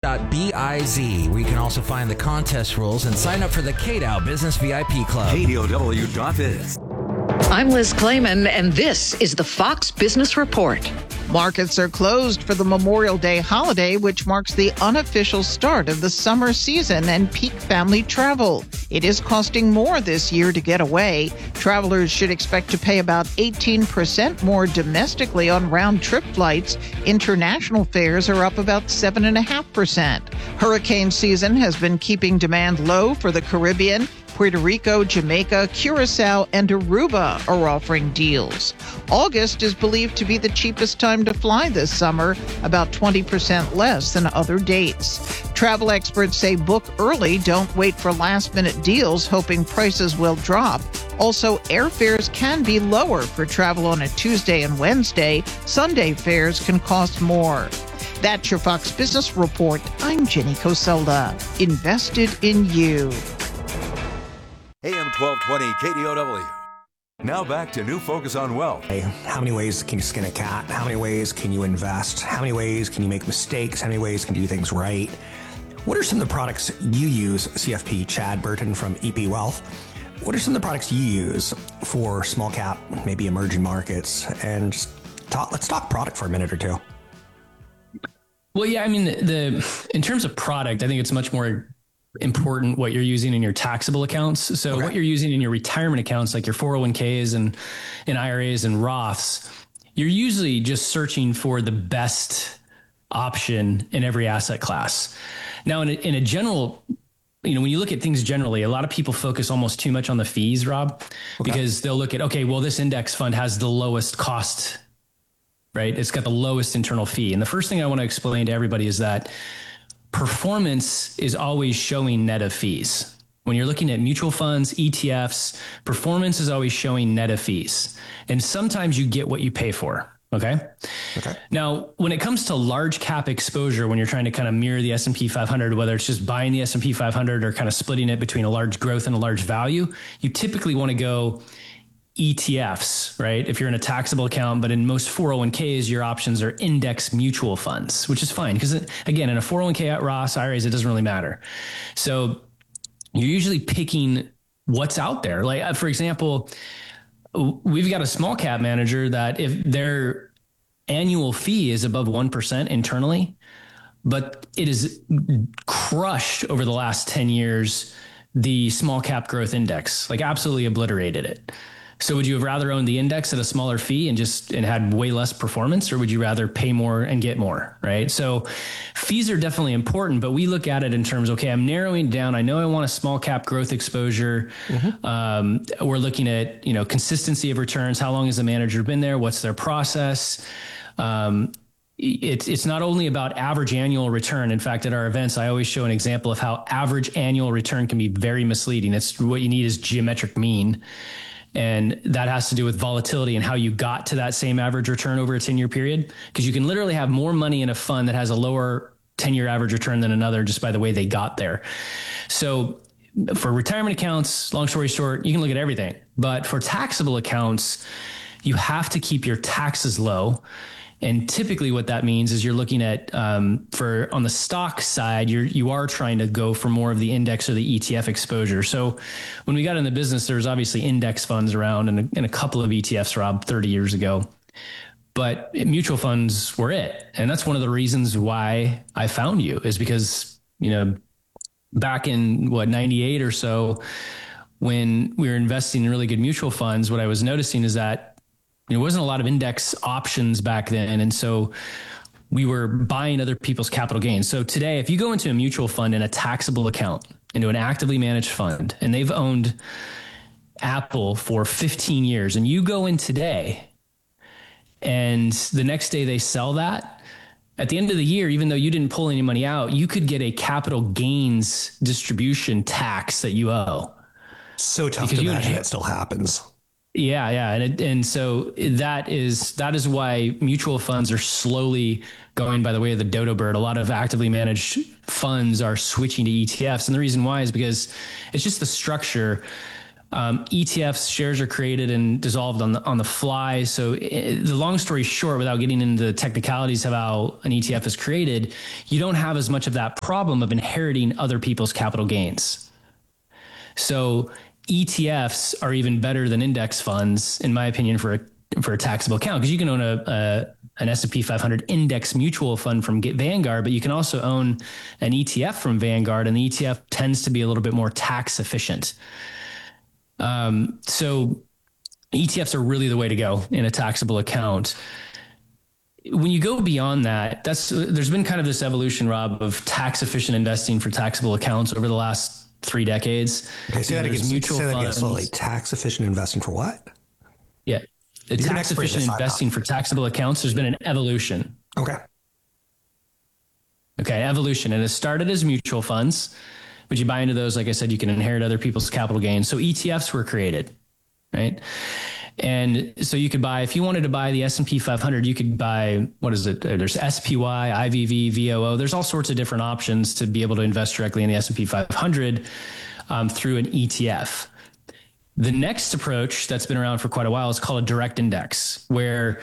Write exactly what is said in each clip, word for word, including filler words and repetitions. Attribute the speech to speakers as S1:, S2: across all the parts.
S1: dot biz, where you can also find the contest rules and sign up for the K D O W Business V I P Club.
S2: K D O W dot biz.
S3: I'm Liz Clayman, and this is the Fox Business Report.
S4: Markets are closed for the Memorial Day holiday, which marks the unofficial start of the summer season and peak family travel. It is costing more this year to get away. Travelers should expect to pay about eighteen percent more domestically on round-trip flights. International fares are up about seven point five percent. Hurricane season has been keeping demand low for the Caribbean. Puerto Rico, Jamaica, Curacao, and Aruba are offering deals. August is believed to be the cheapest time to fly this summer, about twenty percent less than other dates. Travel experts say book early, don't wait for last-minute deals, hoping prices will drop. Also, airfares can be lower for travel on a Tuesday and Wednesday. Sunday fares can cost more. That's your Fox Business Report. I'm Jenny Coselda. Invested in you.
S2: A M twelve twenty K D O W. Now back to New Focus on Wealth.
S5: Hey, how many ways can you skin a cat? How many ways can you invest? How many ways can you make mistakes? How many ways can you do things right? What are some of the products you use, C F P Chad Burton from E P Wealth? What are some of the products you use for small cap, maybe emerging markets? And just talk, let's talk product for a minute or two.
S6: Well, yeah, I mean, the, the in terms of product, I think it's much more important what you're using in your taxable accounts. So okay. What you're using in your retirement accounts, like your four oh one k's and, and I R As and Roths, you're usually just searching for the best option in every asset class. Now, in a, in a general, you know, when you look at things generally, a lot of people focus almost too much on the fees, Rob, okay. because they'll look at, okay, well, this index fund has the lowest cost, right? It's got the lowest internal fee. And the first thing I want to explain to everybody is that performance is always showing net of fees. When you're looking at mutual funds, E T Fs, performance is always showing net of fees. And sometimes you get what you pay for. Okay. Okay. Now, when it comes to large cap exposure, when you're trying to kind of mirror the S and P five hundred, whether it's just buying the S and P five hundred or kind of splitting it between a large growth and a large value, you typically want to go E T Fs, right? If you're in a taxable account, but in most four oh one k's, your options are index mutual funds, which is fine. Because again, in a four oh one k at Roth, I R As, it doesn't really matter. So you're usually picking what's out there. Like, for example, we've got a small cap manager that if their annual fee is above one percent internally, but it is crushed over the last ten years, the small cap growth index, like absolutely obliterated it. So would you have rather owned the index at a smaller fee and just and had way less performance, or would you rather pay more and get more, right? So fees are definitely important, but we look at it in terms, okay, I'm narrowing down. I know I want a small cap growth exposure. Mm-hmm. Um, we're looking at, you know, consistency of returns. How long has the manager been there? What's their process? Um, It's it's not only about average annual return. In fact, at our events, I always show an example of how average annual return can be very misleading. It's what you need is geometric mean. And that has to do with volatility and how you got to that same average return over a ten-year period. Because you can literally have more money in a fund that has a lower ten-year average return than another just by the way they got there. So for retirement accounts, long story short, you can look at everything. But for taxable accounts, you have to keep your taxes low. And typically what that means is you're looking at, um, for on the stock side, you're, you are trying to go for more of the index or the E T F exposure. So when we got in the business, there was obviously index funds around and a, and a couple of E T Fs, Rob, thirty years ago, but mutual funds were it. And that's one of the reasons why I found you is because, you know, back in what, ninety-eight or so, when we were investing in really good mutual funds, what I was noticing is that there wasn't a lot of index options back then. And so we were buying other people's capital gains. So today, if you go into a mutual fund in a taxable account, into an actively managed fund, and they've owned Apple for fifteen years, and you go in today, and the next day they sell that, at the end of the year, even though you didn't pull any money out, you could get a capital gains distribution tax that you owe.
S5: So tough because to imagine it still happens.
S6: Yeah, yeah, and it, and so that is that is why mutual funds are slowly going by the way of the dodo bird. A lot of actively managed funds are switching to E T Fs, and the reason why is because it's just the structure. Um, E T Fs, shares are created and dissolved on the on the fly. So it, the long story short, without getting into the technicalities of how an E T F is created, you don't have as much of that problem of inheriting other people's capital gains. So E T Fs are even better than index funds, in my opinion, for a for a taxable account, because you can own a, a an S and P five hundred index mutual fund from Vanguard, but you can also own an E T F from Vanguard, and the E T F tends to be a little bit more tax efficient. Um, so E T Fs are really the way to go in a taxable account. When you go beyond that, that's there's been kind of this evolution, Rob, of tax efficient investing for taxable accounts over the last three decades.
S5: Okay, say that again.
S6: Mutual
S5: say that again
S6: funds.
S5: slowly. Tax efficient investing for what?
S6: Yeah. The tax efficient investing for taxable accounts, there's been an evolution.
S5: Okay.
S6: Okay, evolution. And it started as mutual funds, but you buy into those, like I said, you can inherit other people's capital gains. So E T Fs were created, right? And so you could buy, if you wanted to buy the S and P five hundred, you could buy, what is it? There's S P Y, I V V, V O O. There's all sorts of different options to be able to invest directly in the S and P five hundred um, through an E T F. The next approach that's been around for quite a while is called a direct index, where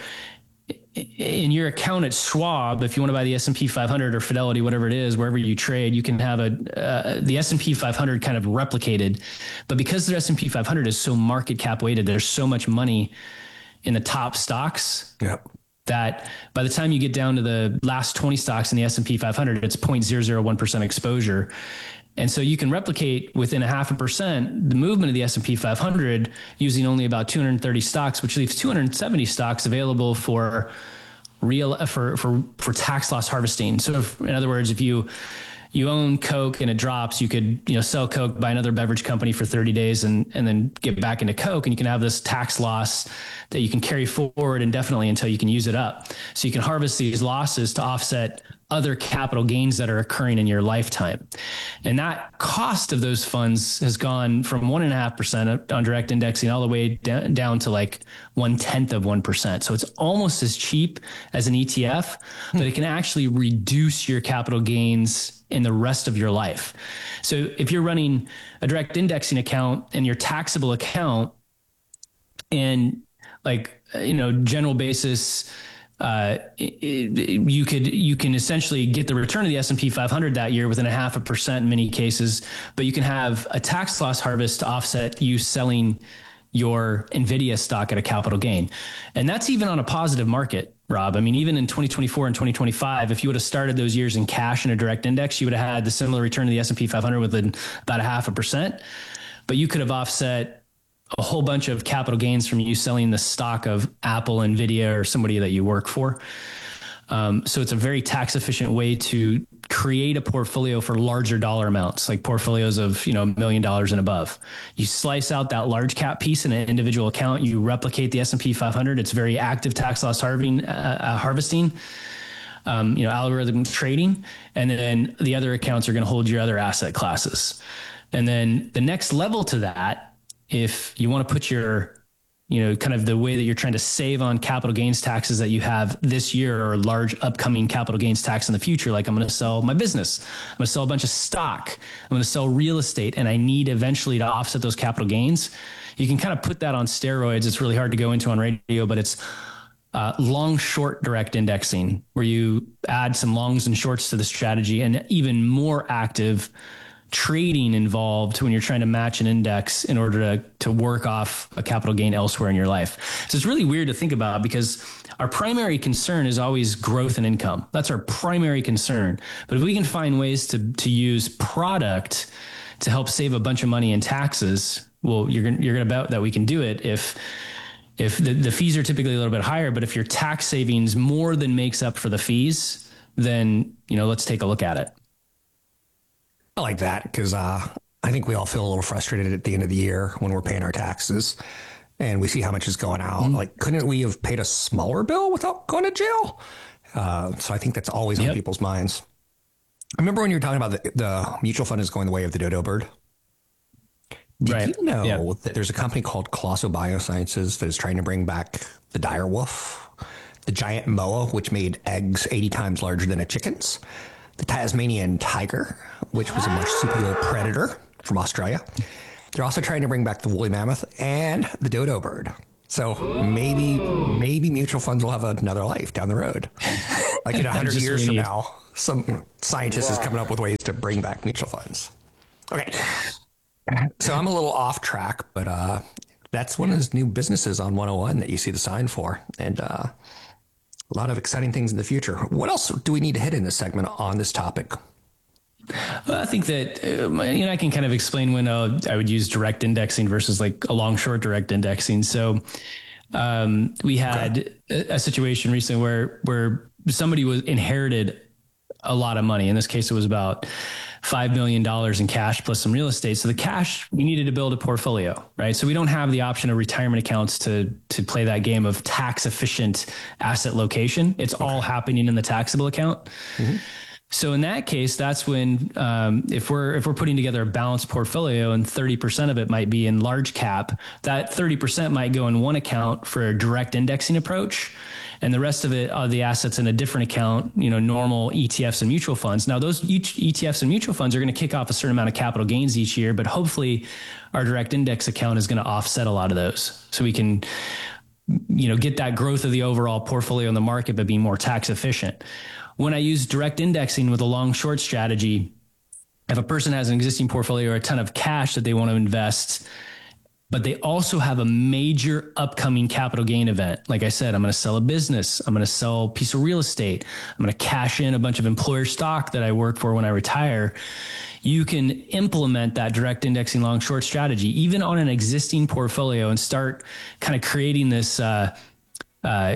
S6: in your account at Schwab, if you want to buy the S and P five hundred or Fidelity, whatever it is, wherever you trade, you can have a uh, the S and P five hundred kind of replicated. But because the S and P five hundred is so market cap weighted, there's so much money in the top stocks
S5: Yep.
S6: that by the time you get down to the last twenty stocks in the S and P five hundred, it's zero point zero zero one percent exposure. And so you can replicate within a half a percent the movement of the S and P five hundred using only about two hundred thirty stocks, which leaves two hundred seventy stocks available for real for for for tax loss harvesting. So if, in other words, if you you own Coke and it drops, you could, you know, sell Coke, buy another beverage company for thirty days and and then get back into Coke, and you can have this tax loss that you can carry forward indefinitely until you can use it up. So you can harvest these losses to offset other capital gains that are occurring in your lifetime. And that cost of those funds has gone from one and a half percent on direct indexing all the way down, down to like one tenth of one percent. So it's almost as cheap as an E T F, but it can actually reduce your capital gains in the rest of your life. So if you're running a direct indexing account and your taxable account, and like, you know, general basis, uh, you could, you can essentially get the return of the S and P five hundred that year within a half a percent in many cases, but you can have a tax loss harvest to offset you selling your NVIDIA stock at a capital gain. And that's even on a positive market, Rob. I mean, even in twenty twenty-four and twenty twenty-five, if you would have started those years in cash in a direct index, you would have had the similar return to the S and P five hundred within about a half a percent, but you could have offset a whole bunch of capital gains from you selling the stock of Apple, NVIDIA, or somebody that you work for. Um, so it's a very tax efficient way to create a portfolio for larger dollar amounts, like portfolios of, you know, a million dollars and above. You slice out that large cap piece in an individual account, you replicate the S and P five hundred. It's very active tax loss harvesting, uh, uh, harvesting, um, you know, algorithm trading. And then the other accounts are going to hold your other asset classes. And then the next level to that, if you want to put your, you know, kind of the way that you're trying to save on capital gains taxes that you have this year or large upcoming capital gains tax in the future, like I'm going to sell my business, I'm going to sell a bunch of stock, I'm going to sell real estate, and I need eventually to offset those capital gains. You can kind of put that on steroids. It's really hard to go into on radio, but it's uh, long short direct indexing, where you add some longs and shorts to the strategy, and even more active trading involved when you're trying to match an index in order to, to work off a capital gain elsewhere in your life. So it's really weird to think about, because our primary concern is always growth and income. That's our primary concern. But if we can find ways to, to use product to help save a bunch of money in taxes, well, you're going you're going to bet that we can do it if if the, the fees are typically a little bit higher, but if your tax savings more than makes up for the fees, then, you know, let's take a look at it.
S5: I like that, because uh, I think we all feel a little frustrated at the end of the year when we're paying our taxes and we see how much is going out. Mm-hmm. Like, couldn't we have paid a smaller bill without going to jail? Uh, so I think that's always yep. on people's minds. I remember when you were talking about the, the mutual fund is going the way of the dodo bird. Did right. you know yeah. that there's a company called Colosso Biosciences that is trying to bring back the dire wolf, the giant moa, which made eggs eighty times larger than a chicken's, the Tasmanian tiger, which was a marsupial predator from Australia, They're also trying to bring back the woolly mammoth and the dodo bird. So maybe maybe mutual funds will have another life down the road. Like in one hundred years from now, some scientist is coming up with ways to bring back mutual funds. Okay. So I'm a little off track, but uh, that's one of those new businesses on one oh one that you see the sign for. And uh, a lot of exciting things in the future. What else do we need to hit in this segment on this topic?
S6: Well, I think that, uh, you know, I can kind of explain when uh, I would use direct indexing versus like a long short direct indexing. So um, we had okay. a, a situation recently where, where somebody was inherited a lot of money. In this case, it was about five million dollars in cash plus some real estate. So the cash, we needed to build a portfolio, right? So we don't have the option of retirement accounts to, to play that game of tax efficient asset location. It's okay. all happening in the taxable account. Mm-hmm. So in that case, that's when, um, if we're, if we're putting together a balanced portfolio and thirty percent of it might be in large cap, that thirty percent might go in one account for a direct indexing approach. And the rest of it are the assets in a different account, you know, normal E T Fs and mutual funds. Now those E T Fs and mutual funds are going to kick off a certain amount of capital gains each year, but hopefully our direct index account is going to offset a lot of those. So we can, you know, get that growth of the overall portfolio in the market, but be more tax efficient. When I use direct indexing with a long short strategy, if a person has an existing portfolio or a ton of cash that they want to invest, but they also have a major upcoming capital gain event. Like I said, I'm going to sell a business. I'm going to sell a piece of real estate. I'm going to cash in a bunch of employer stock that I work for when I retire. You can implement that direct indexing long short strategy, even on an existing portfolio, and start kind of creating this, uh, uh,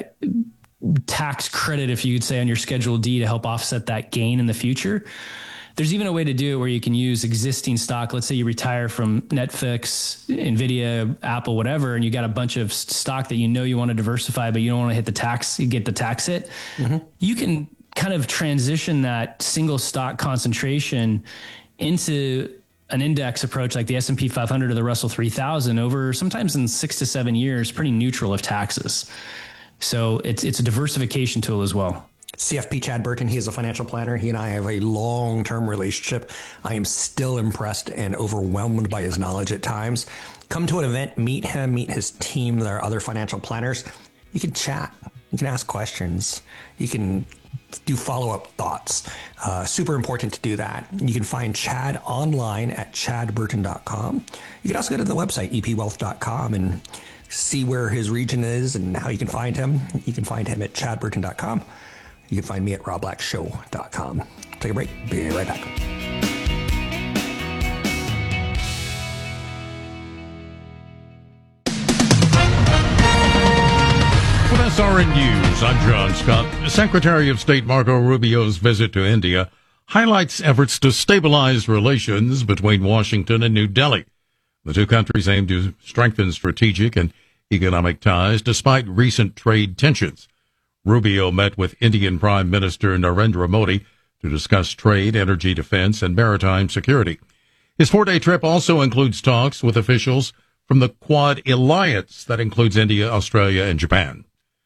S6: tax credit, if you could say, on your Schedule D to help offset that gain in the future. There's even a way to do it where you can use existing stock. Let's say you retire from Netflix, Nvidia, Apple, whatever, and you got a bunch of stock that you know you want to diversify, but you don't want to hit the tax, you get the tax hit. Mm-hmm. You can kind of transition that single stock concentration into an index approach like the S and P five hundred or the Russell three thousand over sometimes in six to seven years, pretty neutral of taxes. So it's it's a diversification tool as well.
S5: C F P Chad Burton, he is a financial planner. He and I have a long-term relationship. I am still impressed and overwhelmed by his knowledge at times. Come to an event, meet him, meet his team. There are other financial planners. You can chat. You can ask questions. You can do follow-up thoughts. Uh, super important to do that. You can find Chad online at chad burton dot com. You can also go to the website, e p wealth dot com, and see where his region is and how you can find him. You can find him at chad burton dot com. You can find me at rob black show dot com. Take a break. Be right back.
S7: With S R N News, I'm John Scott. Secretary of State Marco Rubio's visit to India highlights efforts to stabilize relations between Washington and New Delhi. The two countries aim to strengthen strategic and economic ties despite recent trade tensions. Rubio met with Indian Prime Minister Narendra Modi to discuss trade, energy defense, and maritime security. His four-day trip also includes talks with officials from the Quad Alliance that includes India, Australia, and Japan.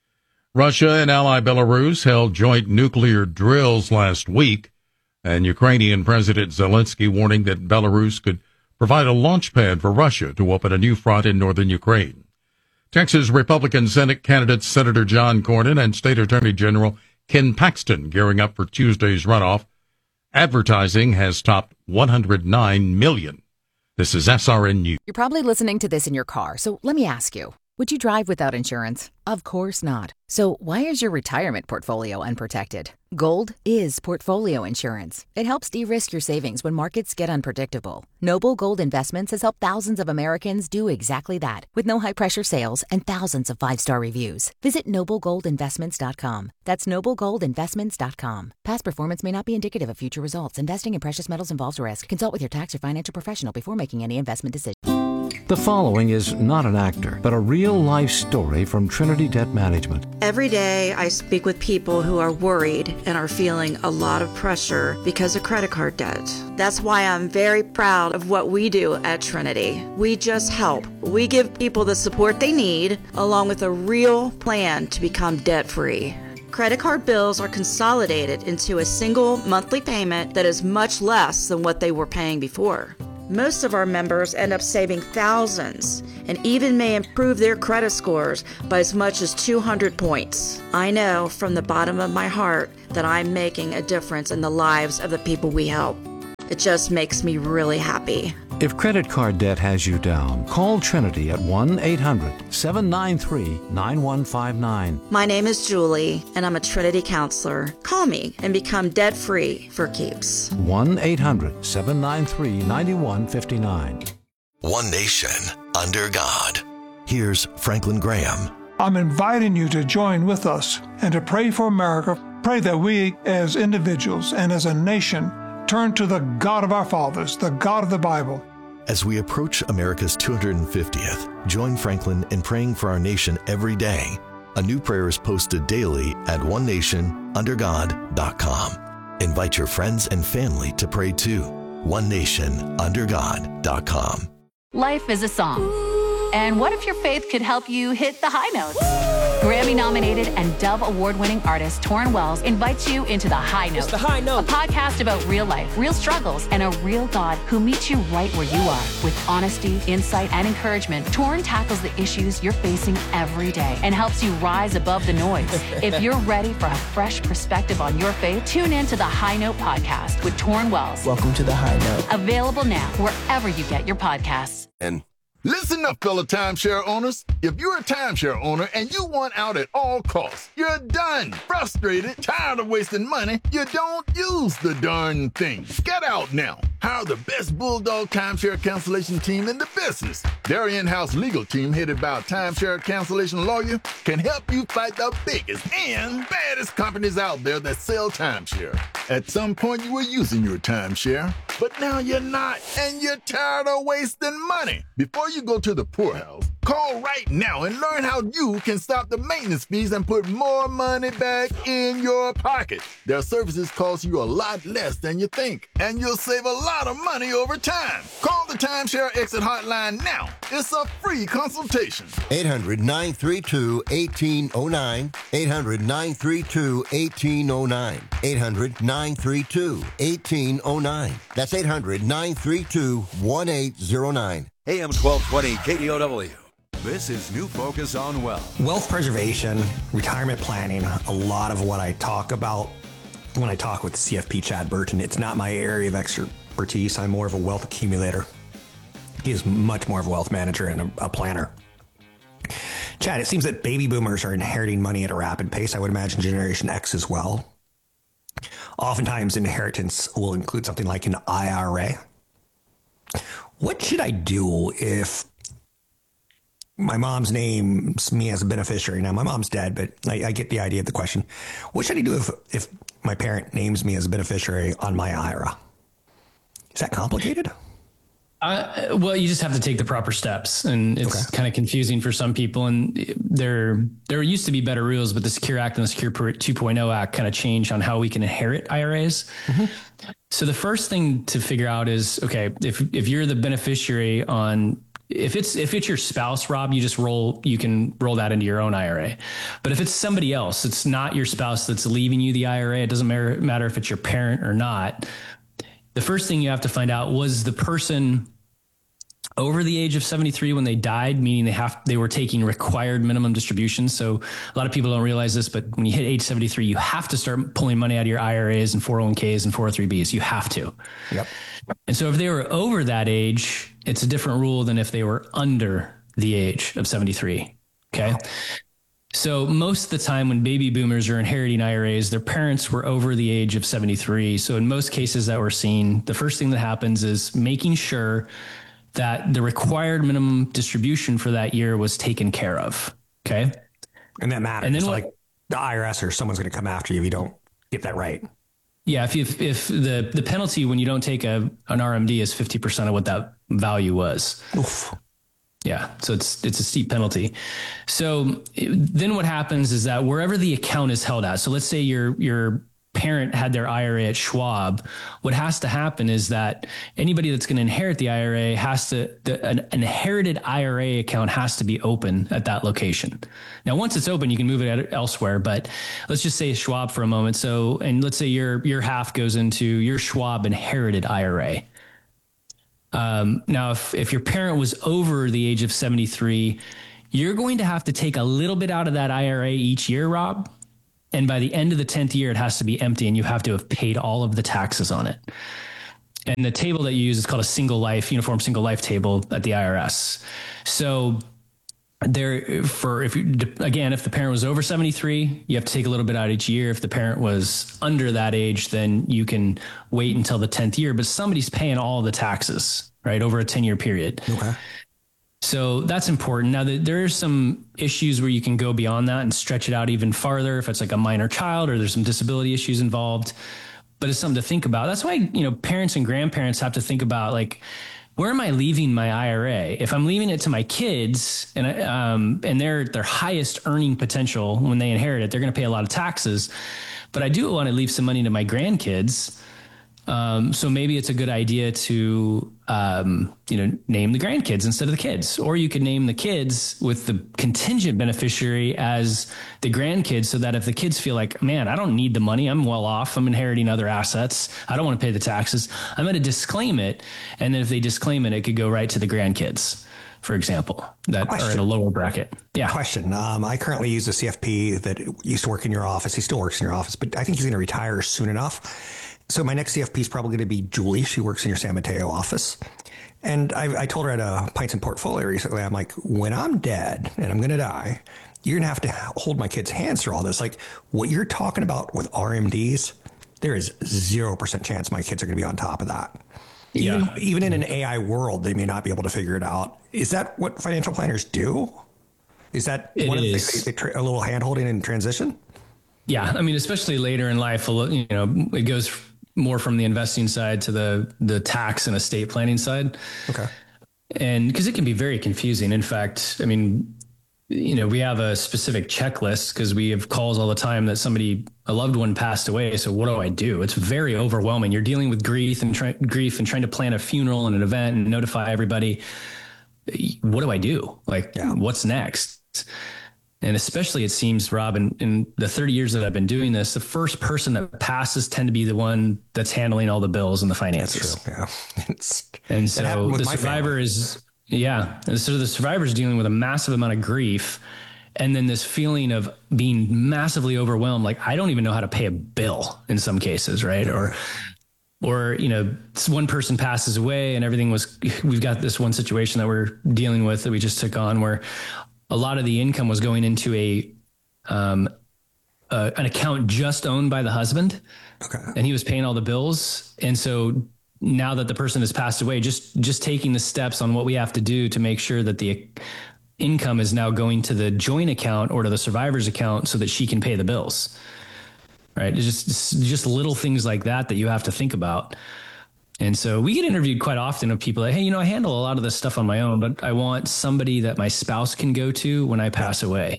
S7: Russia and ally Belarus held joint nuclear drills last week, and Ukrainian President Zelensky warning that Belarus could provide a launch pad for Russia to open a new front in northern Ukraine. Texas Republican Senate candidate Senator John Cornyn and State Attorney General Ken Paxton gearing up for Tuesday's runoff. Advertising has topped one hundred nine million. This is S R N News.
S8: You're probably listening to this in your car, so let me ask you, would you drive without insurance? Of course not. So why is your retirement portfolio unprotected? Gold is portfolio insurance. It helps de-risk your savings when markets get unpredictable. Noble Gold Investments has helped thousands of Americans do exactly that, with no high-pressure sales and thousands of five-star reviews. Visit noble gold investments dot com. That's noble gold investments dot com. Past performance may not be indicative of future results. Investing in precious metals involves risk. Consult with your tax or financial professional before making any investment decision.
S9: The following is not an actor, but a real-life story from Trinity Debt Management.
S10: Every day I speak with people who are worried and are feeling a lot of pressure because of credit card debt. That's why I'm very proud of what we do at Trinity. We just help. We give people the support they need, along with a real plan to become debt-free. Credit card bills are consolidated into a single monthly payment that is much less than what they were paying before. Most of our members end up saving thousands and even may improve their credit scores by as much as two hundred points. I know from the bottom of my heart that I'm making a difference in the lives of the people we help. It just makes me really happy.
S9: If credit card debt has you down, call Trinity at one eight hundred seven nine three nine one five nine.
S10: My name is Julie, and I'm a Trinity counselor. Call me and become debt-free for keeps.
S9: one eight hundred seven nine three nine one five nine.
S11: One nation under God. Here's Franklin Graham.
S12: I'm inviting you to join with us and to pray for America. Pray that we as individuals and as a nation turn to the God of our fathers, the God of the Bible.
S11: As we approach America's two hundred fiftieth, join Franklin in praying for our nation every day. A new prayer is posted daily at one nation under god dot com. Invite your friends and family to pray too. one nation under god dot com.
S13: Life is a song. And what if your faith could help you hit the high notes? Grammy-nominated and Dove Award-winning artist Torrin Wells invites you into The High Note.
S14: It's The High Note.
S13: A podcast about real life, real struggles, and a real God who meets you right where you are. With honesty, insight, and encouragement, Torrin tackles the issues you're facing every day and helps you rise above the noise. If you're ready for a fresh perspective on your faith, tune in to The High Note podcast with Torrin Wells.
S14: Welcome to The High Note.
S13: Available now wherever you get your podcasts.
S15: And listen up, fellow timeshare owners. If you're a timeshare owner and you want out at all costs, you're done, frustrated, tired of wasting money, you don't use the darn thing. Get out now. Hire the best Bulldog timeshare cancellation team in the business. Their in-house legal team, headed by a timeshare cancellation lawyer, can help you fight the biggest and baddest companies out there that sell timeshare. At some point, you were using your timeshare, but now you're not, and you're tired of wasting money. Before you go to the poorhouse, call right now and learn how you can stop the maintenance fees and put more money back in your pocket. Their services cost you a lot less than you think, and you'll save a lot of money over time. Call the Timeshare Exit Hotline now. It's a free consultation.
S16: eight hundred nine three two one eight zero nine. eight hundred nine three two one eight zero nine. eight hundred nine three two one eight zero nine. That's eight hundred nine three two one eight zero nine.
S2: A M twelve twenty K D O W. This is New Focus on Wealth.
S5: Wealth preservation, retirement planning, a lot of what I talk about when I talk with C F P Chad Burton, it's not my area of expertise. I'm more of a wealth accumulator. He's much more of a wealth manager and a, a planner. Chad, it seems that baby boomers are inheriting money at a rapid pace. I would imagine Generation X as well. Oftentimes, inheritance will include something like an I R A. What should I do if my mom's names me as a beneficiary? Now, my mom's dead, but I, I get the idea of the question. What should I do if, if my parent names me as a beneficiary on my I R A? Is that complicated?
S6: Uh, well, you just have to take the proper steps, and it's okay. Kind of confusing for some people. And there, there used to be better rules, but the Secure Act and the Secure two point oh Act kind of changed on how we can inherit I R As. Mm-hmm. So the first thing to figure out is, okay, if if you're the beneficiary on, if it's if it's your spouse, Rob, you just roll, you can roll that into your own I R A. But if it's somebody else, it's not your spouse that's leaving you the I R A. It doesn't matter, matter if it's your parent or not. The first thing you have to find out, was the person over the age of seventy-three when they died, meaning they have they were taking required minimum distributions. So a lot of people don't realize this, but when you hit age seventy-three, you have to start pulling money out of your I R As and four oh one Ks and four oh three Bs. You have to.
S5: Yep.
S6: And so if they were over that age, it's a different rule than if they were under the age of seventy-three. Okay. Wow. So most of the time when baby boomers are inheriting I R As, their parents were over the age of seventy-three. So in most cases that we're seeing, the first thing that happens is making sure that the required minimum distribution for that year was taken care of. Okay.
S5: And that matters. And then what, like the I R S or someone's going to come after you if you don't get that right.
S6: Yeah. If you, if, if the, the penalty when you don't take a, an R M D is fifty percent of what that value was.
S5: Oof.
S6: Yeah. So it's, it's a steep penalty. So it, then what happens is that wherever the account is held at, so let's say your, your parent had their I R A at Schwab, what has to happen is that anybody that's going to inherit the I R A has to, the, an inherited I R A account has to be open at that location. Now, once it's open, you can move it elsewhere, but let's just say Schwab for a moment. So, and let's say your, your half goes into your Schwab inherited I R A. Um, now, if, if your parent was over the age of seventy-three, you're going to have to take a little bit out of that I R A each year, Rob. And by the end of the tenth year, it has to be empty and you have to have paid all of the taxes on it. And the table that you use is called a single life, uniform single life table at the I R S. So there, for if you, again, if the parent was over seventy-three, you have to take a little bit out each year. If the parent was under that age, then you can wait until the tenth year, but somebody's paying all the taxes, right, over a ten year period.
S5: Okay.
S6: So that's important. Now, there are some issues where you can go beyond that and stretch it out even farther if it's like a minor child or there's some disability issues involved. But it's something to think about. That's why, you know, parents and grandparents have to think about, like, where am I leaving my I R A? If I'm leaving it to my kids and um, and they're at their highest earning potential when they inherit it, they're going to pay a lot of taxes. But I do want to leave some money to my grandkids. Um, so maybe it's a good idea to, um, you know, name the grandkids instead of the kids, or you could name the kids with the contingent beneficiary as the grandkids, so that if the kids feel like, man, I don't need the money, I'm well off, I'm inheriting other assets, I don't want to pay the taxes, I'm going to disclaim it. And then if they disclaim it, it could go right to the grandkids, for example, that Question. are in a lower bracket. Yeah.
S5: Question. Um, I currently use a C F P that used to work in your office. He still works in your office, but I think he's going to retire soon enough. So my next C F P is probably going to be Julie. She works in your San Mateo office. And I, I told her at a Pints and Portfolio recently, I'm like, when I'm dead and I'm going to die, you're going to have to hold my kids' hands through all this. Like, what you're talking about with R M Ds, there is zero percent chance my kids are going to be on top of that. Even, yeah. even in an A I world, they may not be able to figure it out. Is that what financial planners do? Is that
S6: it
S5: one
S6: is.
S5: of the things they, they tra- a little hand-holding in transition?
S6: Yeah. I mean, especially later in life, you know, it goes more from the investing side to the the tax and estate planning side.
S5: Okay.
S6: And because it can be very confusing. In fact, I mean, you know, we have a specific checklist because we have calls all the time that somebody, a loved one passed away. So what do I do? It's very overwhelming. You're dealing with grief and try, grief and trying to plan a funeral and an event and notify everybody. What do I do? Like, yeah. what's next? And especially, it seems, Rob, in, in the thirty years that I've been doing this, the first person that passes tend to be the one that's handling all the bills and the finances.
S5: That's true. Yeah. It's,
S6: and so the survivor family. is, yeah. And so the survivor is dealing with a massive amount of grief. And then this feeling of being massively overwhelmed. Like, I don't even know how to pay a bill in some cases. Right. Or, or, you know, one person passes away and everything was, we've got this one situation that we're dealing with that we just took on where a lot of the income was going into a um, uh, an account just owned by the husband.
S5: Okay.
S6: And he was paying all the bills. And so now that the person has passed away, just just taking the steps on what we have to do to make sure that the income is now going to the joint account or to the survivor's account so that she can pay the bills. Right. It's just, it's just little things like that that you have to think about. And so we get interviewed quite often of people that, hey, you know, I handle a lot of this stuff on my own, but I want somebody that my spouse can go to when I pass away.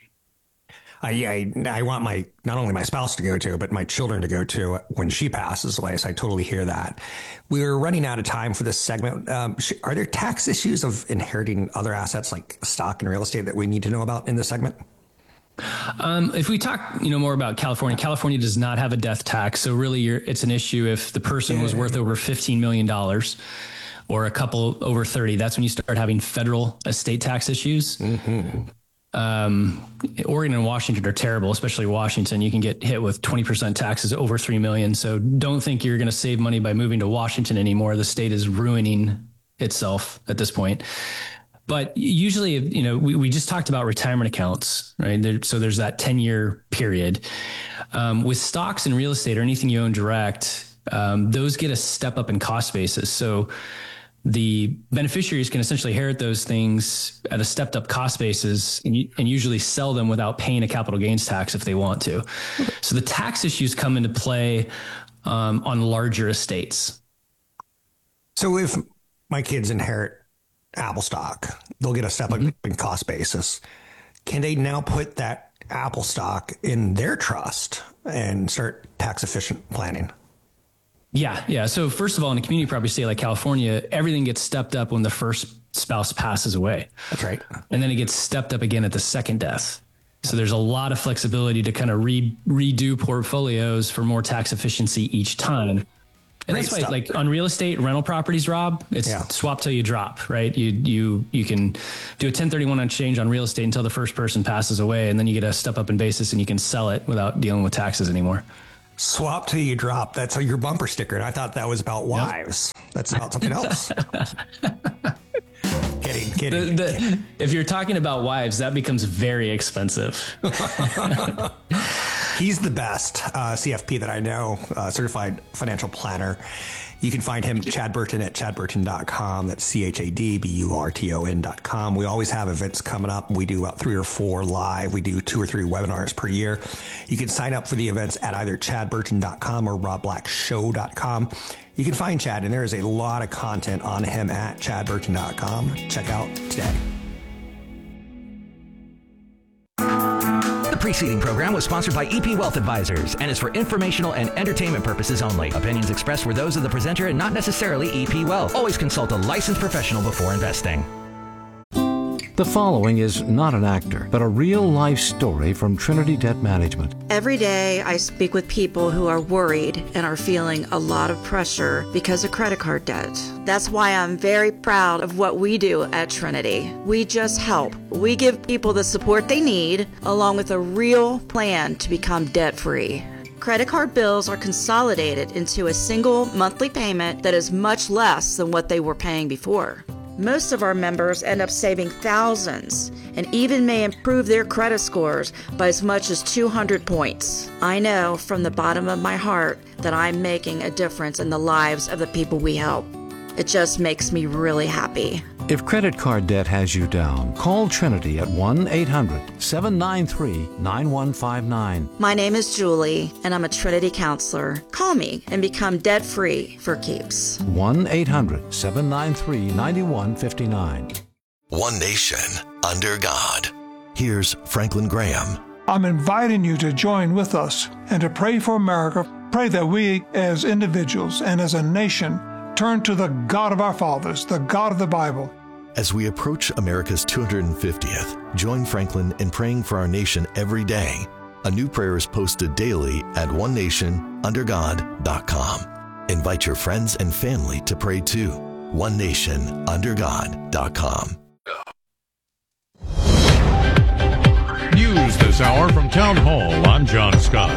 S5: I, I, I want my, not only my spouse to go to, but my children to go to when she passes away. So I totally hear that. We're running out of time for this segment. Um, sh- are there tax issues of inheriting other assets like stock and real estate that we need to know about in this segment?
S6: Um, if we talk, you know, more about California, California does not have a death tax. So really you're, it's an issue if the person was worth over fifteen million dollars or a couple over thirty, that's when you start having federal estate tax issues.
S5: Mm-hmm.
S6: Um, Oregon and Washington are terrible, especially Washington. You can get hit with twenty percent taxes over three million. So don't think you're going to save money by moving to Washington anymore. The state is ruining itself at this point. But usually, you know, we, we just talked about retirement accounts, right? There, so there's that ten year period. Um, with stocks and real estate or anything you own direct, um, those get a step up in cost basis. So the beneficiaries can essentially inherit those things at a stepped up cost basis and, and usually sell them without paying a capital gains tax if they want to. So the tax issues come into play um, on larger estates.
S5: So if my kids inherit Apple stock, they'll get a step up mm-hmm. in cost basis. Can they now put that Apple stock in their trust and start tax efficient planning?
S6: Yeah. Yeah. So first of all, in a community property state like California, everything gets stepped up when the first spouse passes away.
S5: That's right.
S6: And then it gets stepped up again at the second death. So there's a lot of flexibility to kind of re- redo portfolios for more tax efficiency each time. And that's why, like on real estate, rental properties, Rob, it's yeah. swap till you drop, right? You you you can do a ten thirty-one exchange on real estate until the first person passes away, and then you get a step up in basis and you can sell it without dealing with taxes anymore.
S5: Swap till you drop. That's your bumper sticker. And I thought that was about wives. Yep. That's about something else. Kidding, kidding,
S6: the, the,
S5: kidding.
S6: If you're talking about wives, that becomes very expensive.
S5: He's the best uh, C F P that I know, uh, certified financial planner. You can find him, Chad Burton, at chad burton dot com. That's C H A D B U R T O N dot com. We always have events coming up. We do about three or four live. We do two or three webinars per year. You can sign up for the events at either chad burton dot com or rob black show dot com. You can find Chad, and there is a lot of content on him at chad burton dot com. Check out today.
S1: The preceding program was sponsored by E P Wealth Advisors and is for informational and entertainment purposes only. Opinions expressed were those of the presenter and not necessarily E P Wealth. Always consult a licensed professional before investing.
S9: The following is not an actor, but a real-life story from Trinity Debt Management.
S10: Every day I speak with people who are worried and are feeling a lot of pressure because of credit card debt. That's why I'm very proud of what we do at Trinity. We just help. We give people the support they need, along with a real plan to become debt-free. Credit card bills are consolidated into a single monthly payment that is much less than what they were paying before. Most of our members end up saving thousands and even may improve their credit scores by as much as two hundred points. I know from the bottom of my heart that I'm making a difference in the lives of the people we help. It just makes me really happy.
S9: If credit card debt has you down, call Trinity at one eight hundred seven nine three nine one five nine.
S10: My name is Julie, and I'm a Trinity counselor. Call me and become debt-free for keeps.
S9: one eight hundred seven nine three nine one five nine.
S11: One nation under God. Here's Franklin Graham.
S12: I'm inviting you to join with us and to pray for America. Pray that we as individuals and as a nation turn to the God of our fathers, the God of the Bible.
S11: As we approach America's two hundred fiftieth, join Franklin in praying for our nation every day. A new prayer is posted daily at one nation under god dot com. Invite your friends and family to pray too. one nation under god dot com.
S7: News this hour from Town Hall. I'm John Scott.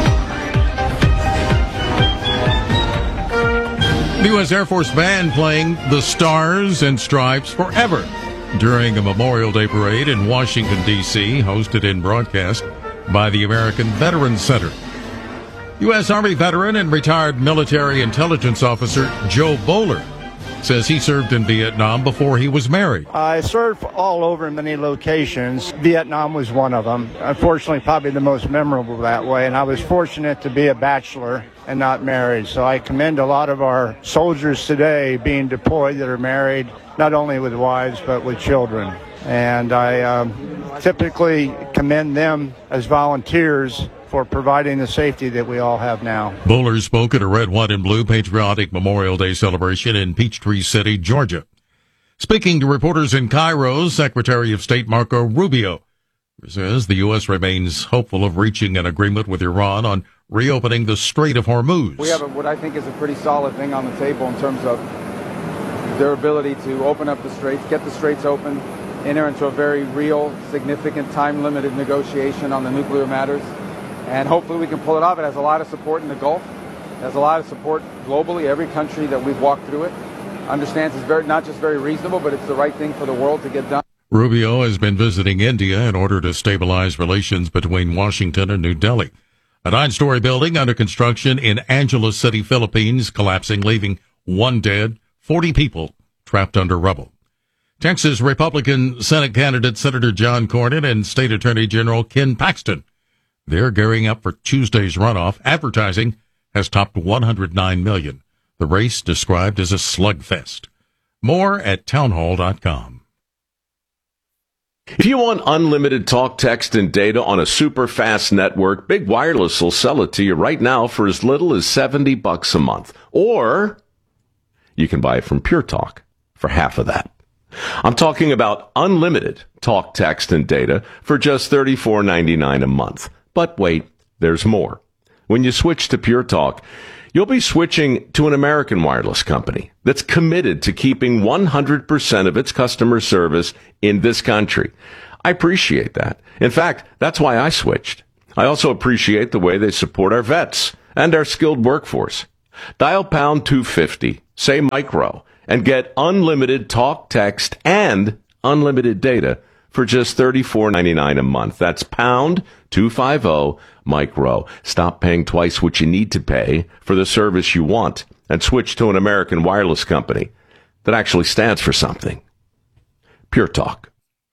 S7: The U S Air Force Band playing The Stars and Stripes Forever during a Memorial Day parade in Washington, D C, hosted and broadcast by the American Veterans Center. U S Army veteran and retired military intelligence officer Joe Bowler says he served in Vietnam before he was married.
S14: I served all over many locations. Vietnam was one of them. Unfortunately, probably the most memorable that way. And I was fortunate to be a bachelor and not married. So I commend a lot of our soldiers today being deployed that are married, not only with wives, but with children. And I um, typically commend them as volunteers for providing the safety that we all have now.
S7: Bowler spoke at a red, white, and blue patriotic Memorial Day celebration in Peachtree City, Georgia. Speaking to reporters in Cairo, Secretary of State Marco Rubio says the U S remains hopeful of reaching an agreement with Iran on reopening the Strait of Hormuz.
S17: We have a, what I think is a pretty solid thing on the table in terms of their ability to open up the straits, get the straits open, enter into a very real, significant, time-limited negotiation on the nuclear matters. And hopefully we can pull it off. It has a lot of support in the Gulf. It has a lot of support globally. Every country that we've walked through it understands it's very, not just very reasonable, but it's the right thing for the world to get done.
S7: Rubio has been visiting India in order to stabilize relations between Washington and New Delhi. A nine-story building under construction in Angeles City, Philippines, collapsing, leaving one dead, forty people trapped under rubble. Texas Republican Senate candidate Senator John Cornyn and State Attorney General Ken Paxton, they're gearing up for Tuesday's runoff. Advertising has topped one hundred nine million dollars. The race described as a slugfest. More at townhall dot com.
S18: If you want unlimited talk, text, and data on a super fast network, Big Wireless will sell it to you right now for as little as seventy bucks a month. Or you can buy it from Pure Talk for half of that. I'm talking about unlimited talk, text, and data for just thirty-four ninety-nine a month. But wait, there's more. When you switch to Pure Talk, you'll be switching to an American wireless company that's committed to keeping one hundred percent of its customer service in this country. I appreciate that. In fact, that's why I switched. I also appreciate the way they support our vets and our skilled workforce. Dial pound two fifty, say micro, and get unlimited talk, text, and unlimited data for just thirty-four ninety-nine a month. That's pound two fifty micro. Stop paying twice what you need to pay for the service you want and switch to an American wireless company that actually stands for something. Pure Talk.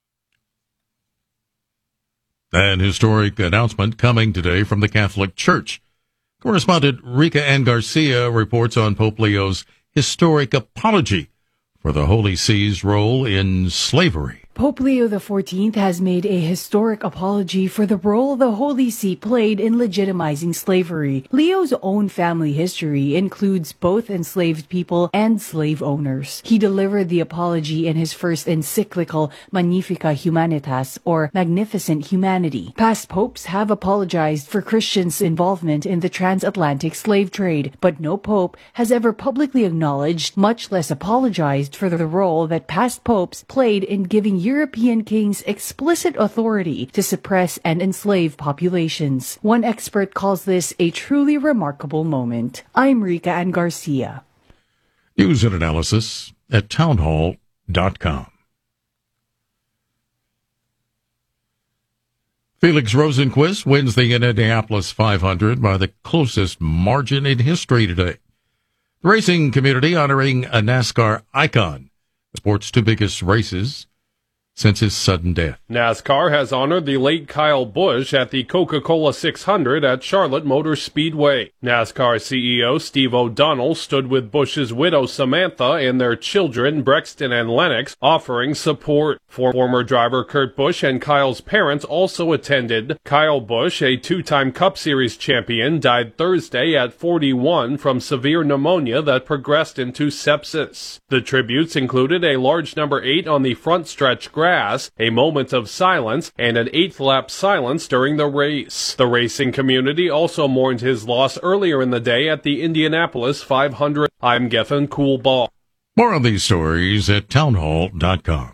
S7: An historic announcement coming today from the Catholic Church. Correspondent Rika Ann Garcia reports on Pope Leo's historic apology for the Holy See's role in slavery.
S19: Pope Leo the fourteenth has made a historic apology for the role the Holy See played in legitimizing slavery. Leo's own family history includes both enslaved people and slave owners. He delivered the apology in his first encyclical Magnifica Humanitas, or Magnificent Humanity. Past popes have apologized for Christians' involvement in the transatlantic slave trade, but no pope has ever publicly acknowledged, much less apologized for the role that past popes played in giving European kings explicit authority to suppress and enslave populations. One expert calls this a truly remarkable moment. I'm Rika Ann Garcia.
S7: News and analysis at townhall dot com. Felix Rosenquist wins the Indianapolis five hundred by the closest margin in history today. The racing community honoring a NASCAR icon, the sport's two biggest races since his sudden death.
S20: NASCAR has honored the late Kyle Busch at the Coca-Cola six hundred at Charlotte Motor Speedway. NASCAR C E O Steve O'Donnell stood with Busch's widow Samantha and their children Brexton and Lennox, offering support. Former driver Kurt Busch and Kyle's parents also attended. Kyle Busch, a two-time Cup Series champion, died Thursday at forty-one from severe pneumonia that progressed into sepsis. The tributes included a large number eight on the front stretch grass, a moment of silence, and an eighth lap silence during the race. The racing community also mourned his loss earlier in the day at the Indianapolis five hundred. I'm Gethin Coolbaugh.
S7: More on these stories at townhall dot com.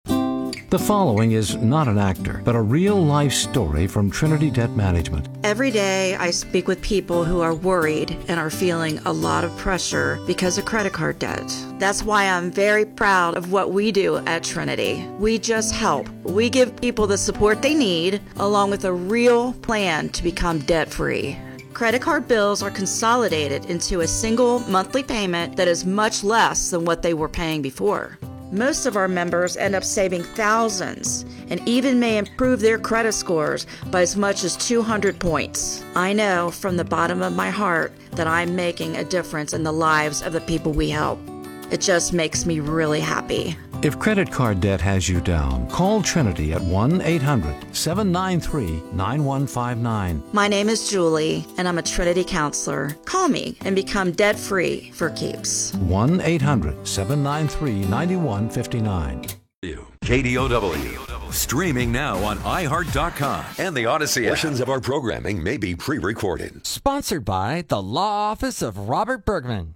S9: The following is not an actor, but a real-life story from Trinity Debt Management.
S10: Every day I speak with people who are worried and are feeling a lot of pressure because of credit card debt. That's why I'm very proud of what we do at Trinity. We just help. We give people the support they need, along with a real plan to become debt-free. Credit card bills are consolidated into a single monthly payment that is much less than what they were paying before. Most of our members end up saving thousands and even may improve their credit scores by as much as two hundred points. I know from the bottom of my heart that I'm making a difference in the lives of the people we help. It just makes me really happy.
S9: If credit card debt has you down, call Trinity at one eight hundred seven nine three nine one five nine.
S10: My name is Julie, and I'm a Trinity counselor. Call me and become debt-free for keeps.
S9: one eight hundred seven nine three nine one five nine.
S2: K D O W. Streaming now on i heart dot com and the Odyssey app. Portions of our programming may be pre-recorded.
S21: Sponsored by the Law Office of Robert Bergman.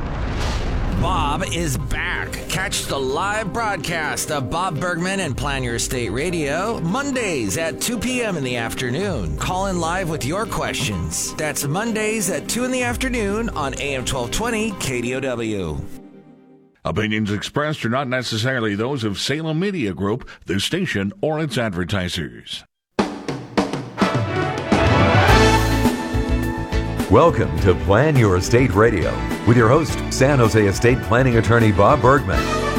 S21: Bob is back. Catch the live broadcast of Bob Bergman and Plan Your Estate Radio Mondays at two p.m. in the afternoon. Call in live with your questions. That's Mondays at two in the afternoon on A M twelve twenty K D O W.
S22: Opinions expressed are not necessarily those of Salem Media Group, the station, or its advertisers.
S2: Welcome to Plan Your Estate Radio with your host, San Jose estate planning attorney Bob Bergman.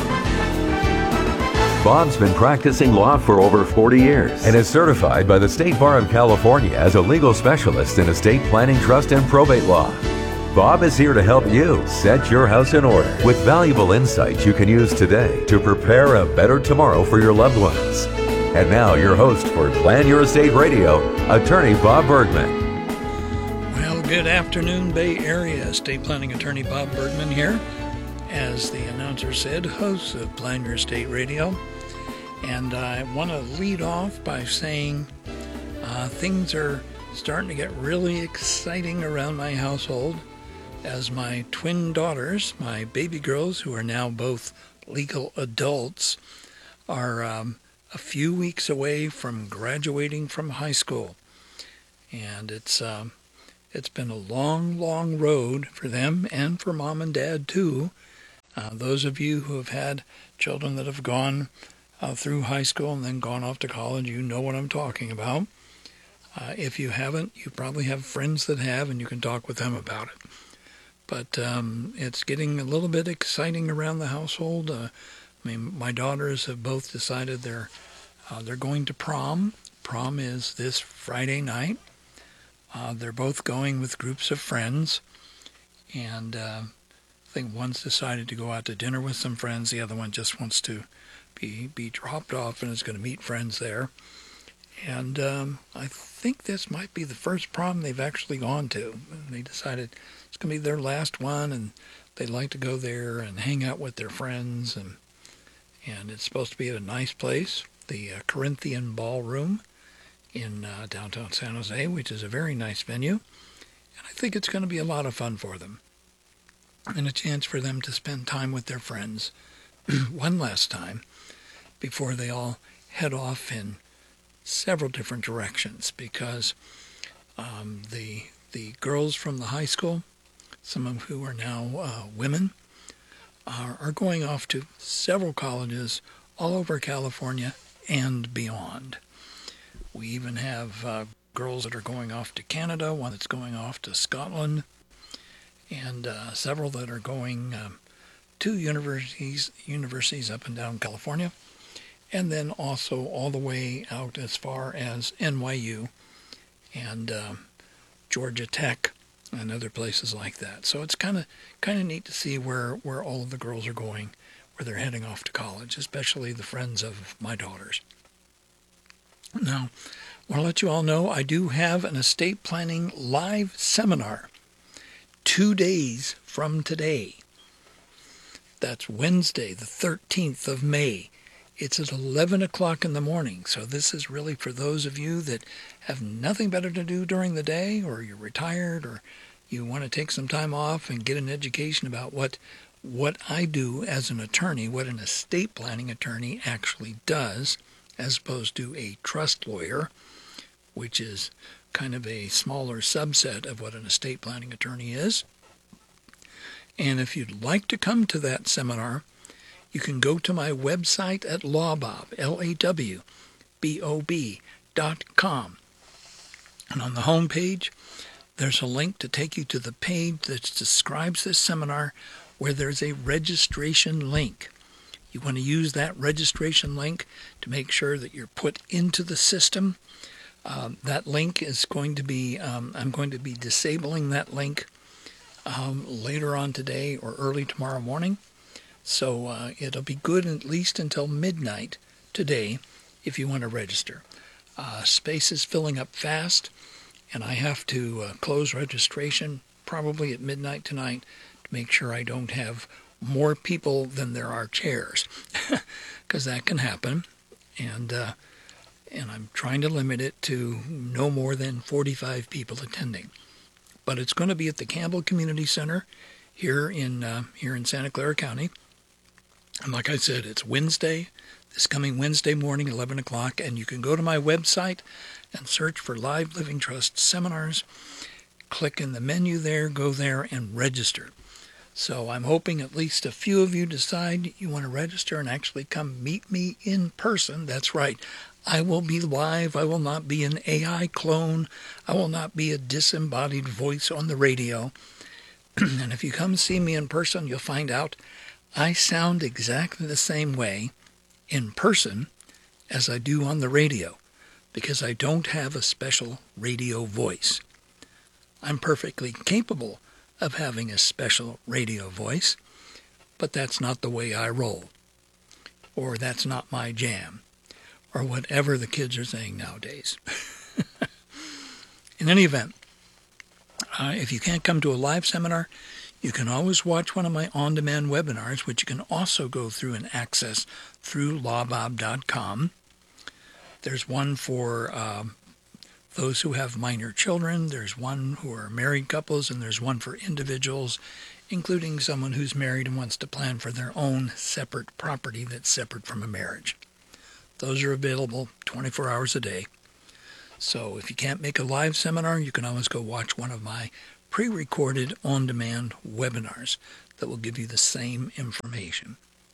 S2: Bob's been practicing law for over forty years and is certified by the State Bar of California as a legal specialist in estate planning, trust, and probate law. Bob is here to help you set your house in order with valuable insights you can use today to prepare a better tomorrow for your loved ones. And now your host for Plan Your Estate Radio, attorney Bob Bergman.
S23: Good afternoon, Bay Area. Estate planning attorney Bob Bergman here. As the announcer said, host of Plan Your Estate Radio. And I want to lead off by saying uh, things are starting to get really exciting around my household. as my twin daughters, my baby girls, who are now both legal adults, are um, a few weeks away from graduating from high school. And it's um, it's been a long, long road for them and for mom and dad, too. Uh, those of you who have had children that have gone uh, through high school and then gone off to college, you know what I'm talking about. Uh, if you haven't, you probably have friends that have, and you can talk with them about it. But um, it's getting a little bit exciting around the household. Uh, I mean, my daughters have both decided they're uh, they're going to prom. Prom is this Friday night. Uh, they're both going with groups of friends, and uh, I think one's decided to go out to dinner with some friends. The other one just wants to be be dropped off and is going to meet friends there. And um, I think this might be the first prom they've actually gone to. And they decided it's going to be their last one, and they'd like to go there and hang out with their friends. And and it's supposed to be at a nice place, the uh, Corinthian Ballroom in uh, downtown San Jose, which is a very nice venue. And I think it's going to be a lot of fun for them, and a chance for them to spend time with their friends one last time before they all head off in several different directions, because um, the the girls from the high school, some of who are now uh, women, are, are going off to several colleges all over California and beyond. We even have uh, girls that are going off to Canada, one that's going off to Scotland, and uh, several that are going um, to universities universities up and down California, and then also all the way out as far as N Y U and um, Georgia Tech and other places like that. So it's kind of kind of neat to see where, where all of the girls are going, where they're heading off to college, especially the friends of my daughters. Now, I want to let you all know I do have an estate planning live seminar two days from today. That's Wednesday, the thirteenth of May. It's at eleven o'clock in the morning, so this is really for those of you that have nothing better to do during the day, or you're retired, or you want to take some time off and get an education about what what I do as an attorney, what an estate planning attorney actually does, as opposed to a trust lawyer, which is kind of a smaller subset of what an estate planning attorney is. And if you'd like to come to that seminar, you can go to my website at lawbob, L A W B O B dot com. And on the home page, there's a link to take you to the page that describes this seminar, where there's a registration link. You want to use that registration link to make sure that you're put into the system. Um, that link is going to be, um, I'm going to be disabling that link um, later on today or early tomorrow morning. So uh, it'll be good at least until midnight today if you want to register. Uh, space is filling up fast, and I have to uh, close registration probably at midnight tonight to make sure I don't have more people than there are chairs, because that can happen. And uh, and I'm trying to limit it to no more than forty-five people attending. But it's going to be at the Campbell Community Center here in uh, here in Santa Clara County. And like I said, it's Wednesday, this coming Wednesday morning, eleven o'clock, and you can go to my website and search for Live Living Trust Seminars. Click in the menu there, go there, and register. So I'm hoping at least a few of you decide you want to register and actually come meet me in person. That's right. I will be live. I will not be an A I clone. I will not be a disembodied voice on the radio. And if you come see me in person, you'll find out I sound exactly the same way in person as I do on the radio, because I don't have a special radio voice. I'm perfectly capable of having a special radio voice, but that's not the way I roll, or that's not my jam, or whatever the kids are saying nowadays. In any event, uh, if you can't come to a live seminar, you can always watch one of my on-demand webinars, which you can also go through and access through lawbob dot com. There's one for um, those who have minor children. There's one who are married couples, and there's one for individuals, including someone who's married and wants to plan for their own separate property that's separate from a marriage. Those are available twenty-four hours a day. So if you can't make a live seminar, you can always go watch one of my pre-recorded on-demand webinars that will give you the same information.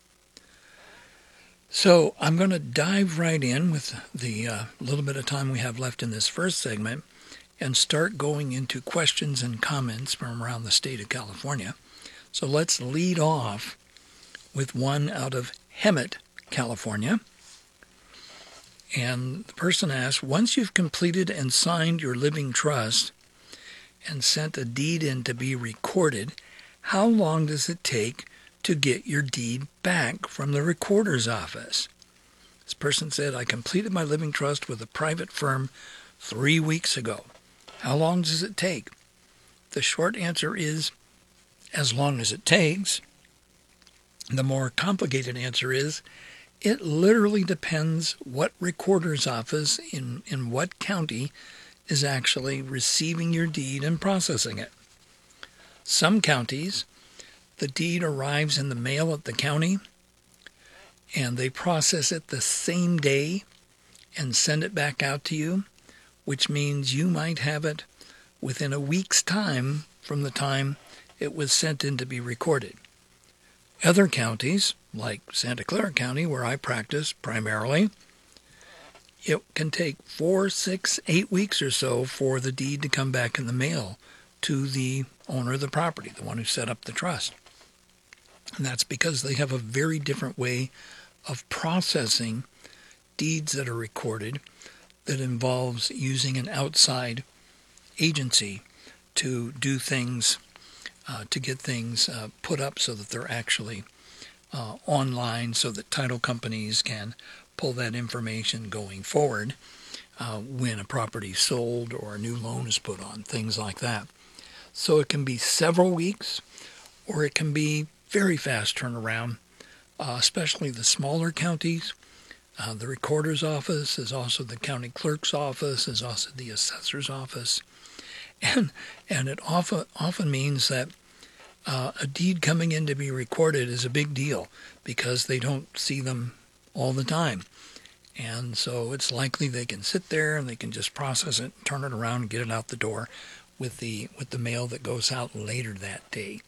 S23: So I'm going to dive right in with the uh, little bit of time we have left in this first segment and start going into questions and comments from around the state of California. So let's lead off with one out of Hemet, California. And the person asks, once you've completed and signed your living trust and sent a deed in to be recorded, how long does it take to get your deed back from the recorder's office? This person said, I completed my living trust with a private firm three weeks ago. How long does it take? The short answer is, as long as it takes. The more complicated answer is, it literally depends what recorder's office in, in what county is actually receiving your deed and processing it. Some counties, the deed arrives in the mail at the county, and they process it the same day and send it back out to you, which means you might have it within a week's time from the time it was sent in to be recorded. Other counties, like Santa Clara County, where I practice primarily, it can take four, six, eight weeks or so for the deed to come back in the mail to the owner of the property, the one who set up the trust. And that's because they have a very different way of processing deeds that are recorded that involves using an outside agency to do things, uh, to get things uh, put up so that they're actually uh, online, so that title companies can pull that information going forward uh, when a property is sold or a new loan is put on, things like that. So it can be several weeks, or it can be very fast turnaround, uh, especially the smaller counties. Uh, the recorder's office is also the county clerk's office, is also the assessor's office. And and it often often means that uh, a deed coming in to be recorded is a big deal because they don't see them all the time. And so it's likely they can sit there and they can just process it, turn it around, and get it out the door with the with the mail that goes out later that day.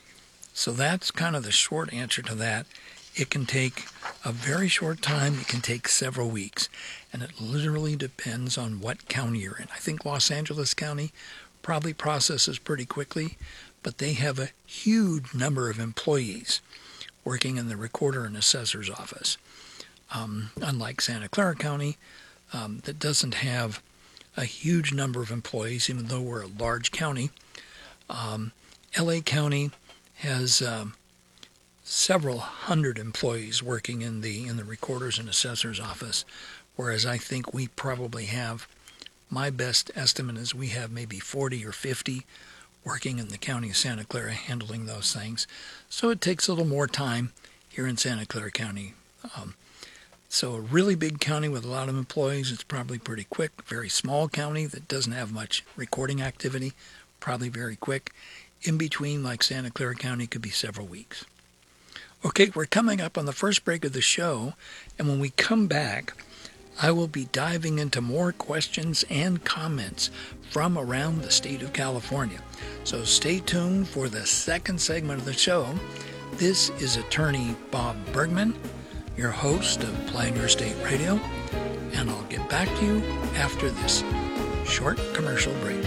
S23: So that's kind of the short answer to that. It can take a very short time. It can take several weeks. And it literally depends on what county you're in. I think Los Angeles County probably processes pretty quickly, but they have a huge number of employees working in the recorder and assessor's office. Um, unlike Santa Clara County, um, that doesn't have a huge number of employees, even though we're a large county. Um, L A County has um, several hundred employees working in the in the recorder's and assessor's office, whereas I think we probably have, my best estimate is we have maybe forty or fifty working in the county of Santa Clara handling those things. So it takes a little more time here in Santa Clara County. Um, so a really big county with a lot of employees, it's probably pretty quick. Very small county that doesn't have much recording activity, probably very quick. In between, like Santa Clara County, could be several weeks. Okay, we're coming up on the first break of the show, and when we come back, I will be diving into more questions and comments from around the state of California. So stay tuned for the second segment of the show. This is attorney Bob Bergman, your host of Plan Your State Radio, and I'll get back to you after this short commercial break.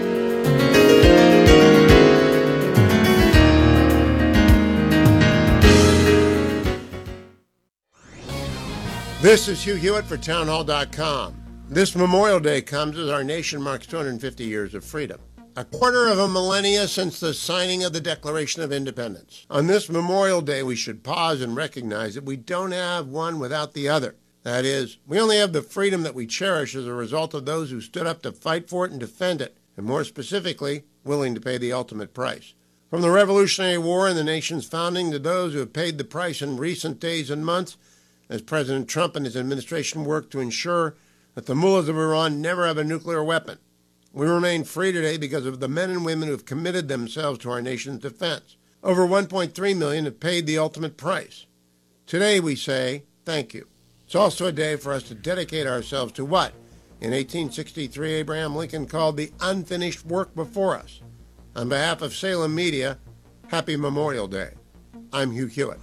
S3: This is Hugh Hewitt for townhall dot com. This Memorial Day comes as our nation marks two hundred fifty years of freedom. A quarter of a millennia since the signing of the Declaration of Independence. On this Memorial Day, we should pause and recognize that we don't have one without the other. That is, we only have the freedom that we cherish as a result of those who stood up to fight for it and defend it, and more specifically, willing to pay the ultimate price. From the Revolutionary War and the nation's founding to those who have paid the price in recent days and months, as President Trump and his administration work to ensure that the mullahs of Iran never have a nuclear weapon. We remain free today because of the men and women who have committed themselves to our nation's defense. Over one point three million have paid the ultimate price. Today we say thank you. It's also a day for us to dedicate ourselves to what, in eighteen sixty-three, Abraham Lincoln called the unfinished work before us. On behalf of Salem Media, happy Memorial Day. I'm Hugh Hewitt.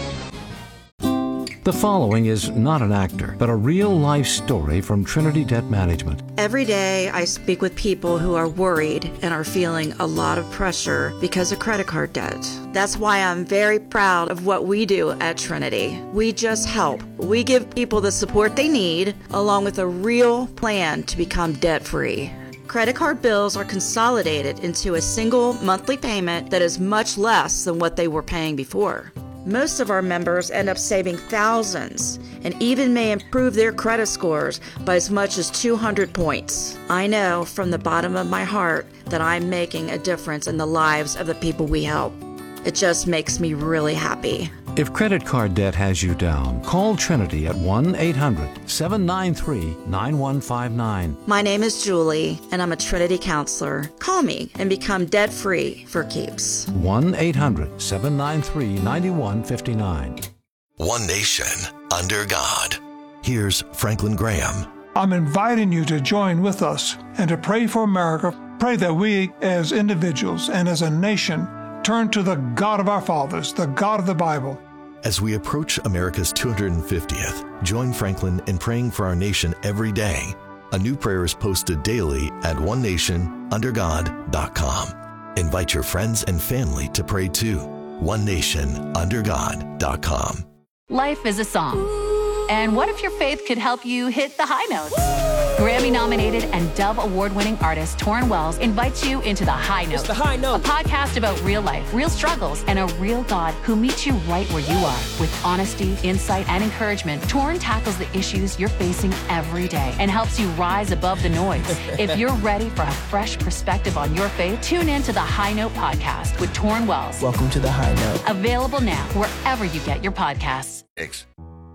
S9: The following is not an actor, but a real-life story from Trinity Debt Management.
S10: Every day I speak with people who are worried and are feeling a lot of pressure because of credit card debt. That's why I'm very proud of what we do at Trinity. We just help. We give people the support they need, along with a real plan to become debt-free. Credit card bills are consolidated into a single monthly payment that is much less than what they were paying before. Most of our members end up saving thousands and even may improve their credit scores by as much as two hundred points. I know from the bottom of my heart that I'm making a difference in the lives of the people we help. It just makes me really happy.
S9: If credit card debt has you down, call Trinity at one eight hundred seven nine three nine one five nine.
S10: My name is Julie, and I'm a Trinity counselor. Call me and become debt-free for keeps.
S9: one eight hundred seven nine three nine one five nine.
S11: One nation under God. Here's Franklin Graham.
S12: I'm inviting you to join with us and to pray for America. Pray that we as individuals and as a nation turn to the God of our fathers, the God of the Bible.
S11: As we approach America's two hundred fiftieth, join Franklin in praying for our nation every day. A new prayer is posted daily at one nation under god dot com. Invite your friends and family to pray too. one nation under god dot com.
S4: Life is a song. And what if your faith could help you hit the high notes? Grammy-nominated and Dove Award-winning artist Torrin Wells invites you into the High Note.
S8: It's the High Note.
S4: A podcast about real life, real struggles, and a real God who meets you right where you are. With honesty, insight, and encouragement, Torrin tackles the issues you're facing every day and helps you rise above the noise. If you're ready for a fresh perspective on your faith, tune in to the High Note podcast with Torrin Wells.
S8: Welcome to the High Note.
S4: Available now wherever you get your podcasts.
S8: Thanks.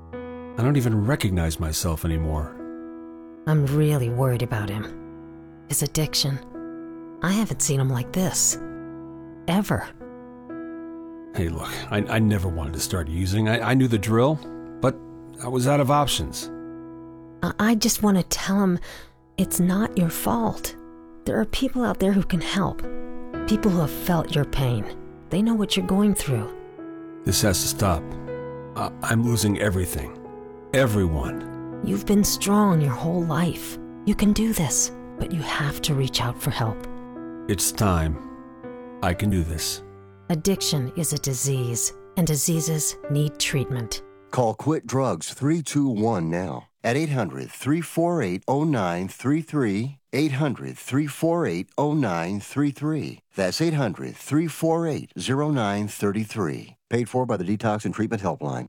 S13: I don't even recognize myself anymore.
S24: I'm really worried about him. His addiction. I haven't seen him like this. Ever.
S13: Hey, look, I, I never wanted to start using. I, I knew the drill, but I was out of options.
S24: I, I just want to tell him it's not your fault. There are people out there who can help. People who have felt your pain. They know what you're going through.
S13: This has to stop. I, I'm losing everything. Everyone.
S24: You've been strong your whole life. You can do this, but you have to reach out for help.
S13: It's time. I can do this.
S24: Addiction is a disease, and diseases need treatment.
S16: Call Quit Drugs three two one now at eight hundred three four eight oh nine three three, eight hundred three four eight oh nine three three. That's eight hundred three four eight oh nine three three. Paid for by the Detox and Treatment Helpline.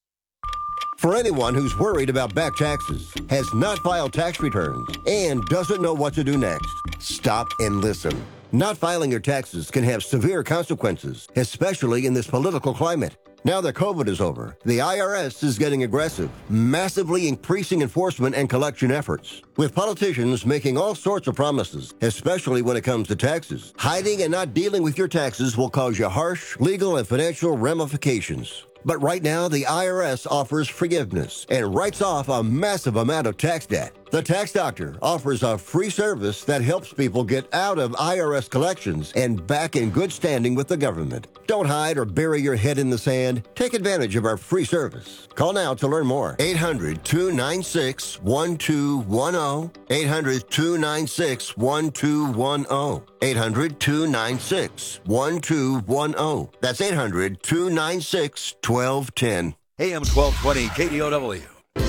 S16: For anyone who's worried about back taxes, has not filed tax returns, and doesn't know what to do next, stop and listen. Not filing your taxes can have severe consequences, especially in this political climate. Now that COVID is over, the I R S is getting aggressive, massively increasing enforcement and collection efforts. With politicians making all sorts of promises, especially when it comes to taxes, hiding and not dealing with your taxes will cause you harsh legal and financial ramifications. But right now, the I R S offers forgiveness and writes off a massive amount of tax debt. The Tax Doctor offers a free service that helps people get out of I R S collections and back in good standing with the government. Don't hide or bury your head in the sand. Take advantage of our free service. Call now to learn more. eight hundred two nine six one two one zero. eight hundred two nine six one two one zero. eight hundred two nine six one two one zero. That's eight hundred two nine six one two one zero.
S25: A M twelve twenty K D O W.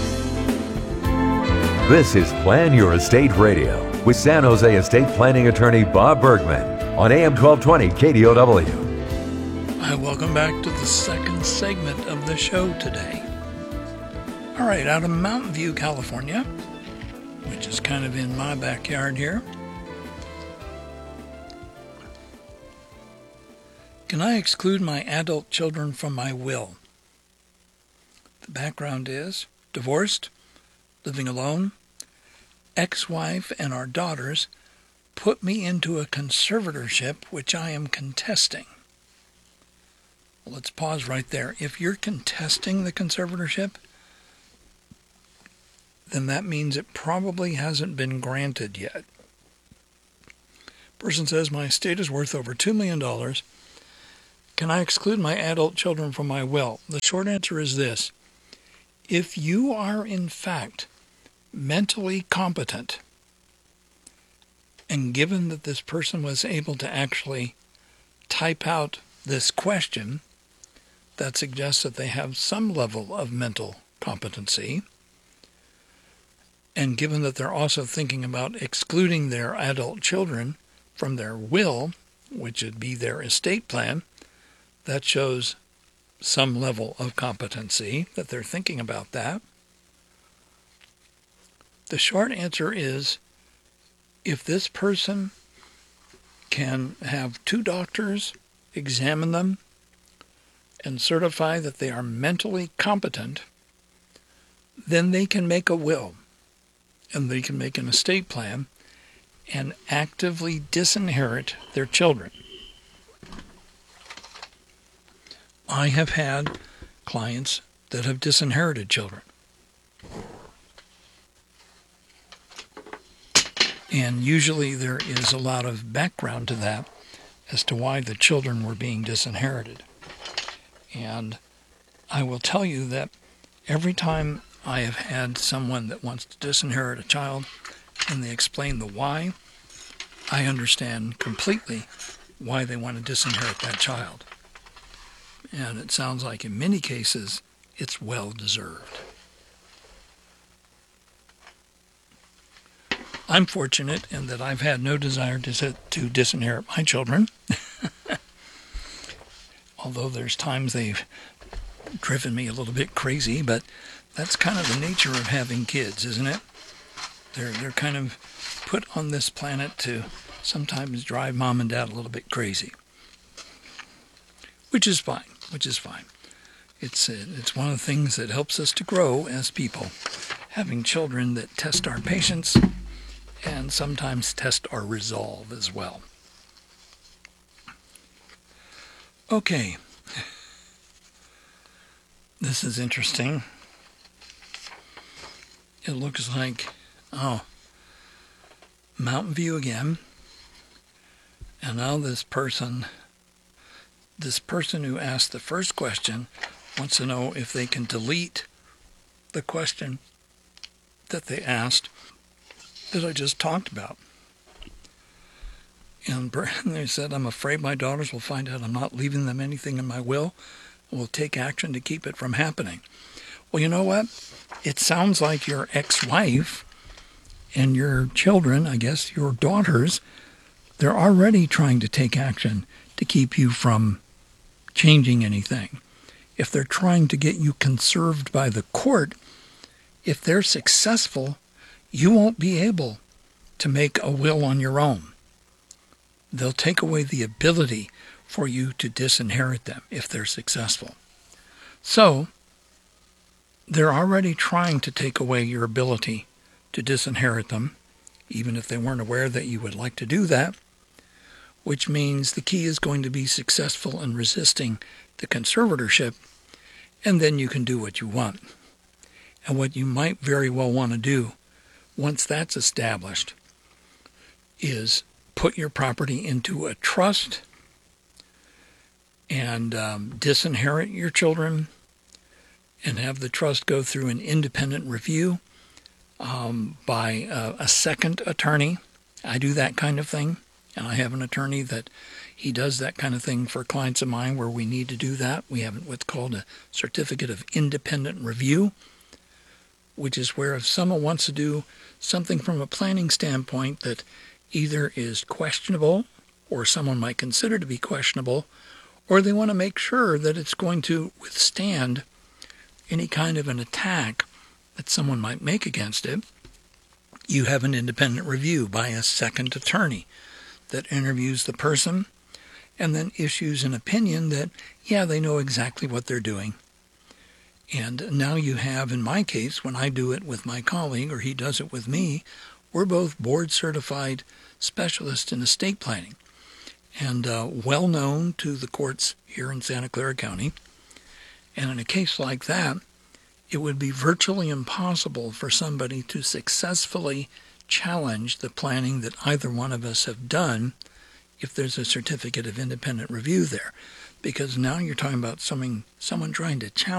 S2: This is Plan Your Estate Radio with San Jose estate planning attorney Bob Bergman on A M twelve twenty K D O W.
S23: Hi, welcome back to the second segment of the show today. All right, out of Mountain View, California, which is kind of in my backyard here. Can I exclude my adult children from my will? The background is divorced, living alone, ex-wife and our daughters put me into a conservatorship which I am contesting. Well, let's pause right there. If you're contesting the conservatorship, then that means it probably hasn't been granted yet. Person says, my estate is worth over two million dollars. Can I exclude my adult children from my will? The short answer is this. If you are in fact mentally competent, and given that this person was able to actually type out this question, that suggests that they have some level of mental competency. And given that they're also thinking about excluding their adult children from their will, which would be their estate plan, that shows some level of competency that they're thinking about that. The short answer is, if this person can have two doctors examine them and certify that they are mentally competent, then they can make a will and they can make an estate plan and actively disinherit their children. I have had clients that have disinherited children. And usually there is a lot of background to that as to why the children were being disinherited. And I will tell you that every time I have had someone that wants to disinherit a child and they explain the why, I understand completely why they want to disinherit that child. And it sounds like in many cases it's well deserved. I'm fortunate in that I've had no desire to, to disinherit my children, although there's times they've driven me a little bit crazy, but that's kind of the nature of having kids, isn't it? They're, they're kind of put on this planet to sometimes drive mom and dad a little bit crazy, which is fine, which is fine. It's, it's one of the things that helps us to grow as people, having children that test our patience and sometimes test our resolve as well. Okay. This is interesting. It looks like, oh, Mountain View again. And now this person, this person who asked the first question wants to know if they can delete the question that they asked that I just talked about. And they said, I'm afraid my daughters will find out I'm not leaving them anything in my will and will take action to keep it from happening. Well, you know what? It sounds like your ex-wife and your children, I guess your daughters, they're already trying to take action to keep you from changing anything. If they're trying to get you conserved by the court, if they're successful, you won't be able to make a will on your own. They'll take away the ability for you to disinherit them if they're successful. So, they're already trying to take away your ability to disinherit them, even if they weren't aware that you would like to do that, which means the key is going to be successful in resisting the conservatorship, and then you can do what you want. And what you might very well want to do once that's established is put your property into a trust and um, disinherit your children and have the trust go through an independent review um, by uh, a second attorney. I do that kind of thing, and I have an attorney that he does that kind of thing for clients of mine where we need to do that. We have what's called a certificate of independent review, which is where if someone wants to do something from a planning standpoint that either is questionable or someone might consider to be questionable, or they want to make sure that it's going to withstand any kind of an attack that someone might make against it, you have an independent review by a second attorney that interviews the person and then issues an opinion that, yeah, they know exactly what they're doing. And now you have, in my case, when I do it with my colleague or he does it with me, We're both board-certified specialists in estate planning and uh, well known to the courts here in Santa Clara County. And in a case like that, it would be virtually impossible for somebody to successfully challenge the planning that either one of us have done if there's a certificate of independent review there. Because now you're talking about someone, someone trying to challenge